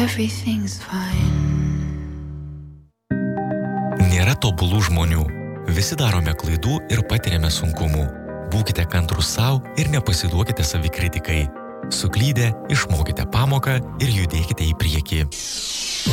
everything's fine. Nėra tobulų žmonių. Visi darome klaidų ir patiriame sunkumų. Būkite kantrūs sau ir nepasiduokite savikritikai. Suklydę, išmokite pamoką ir judėkite į priekį.